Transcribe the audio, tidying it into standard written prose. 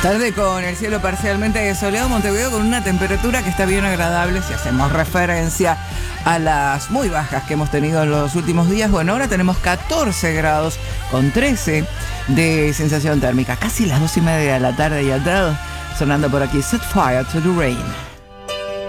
Tarde con el cielo parcialmente soleado, Montevideo con una temperatura que está bien agradable si hacemos referencia a las muy bajas que hemos tenido en los últimos días. Bueno, ahora tenemos 14 grados con 13 de sensación térmica, casi las 2:30 de la tarde y al sonando por aquí Set Fire to the Rain.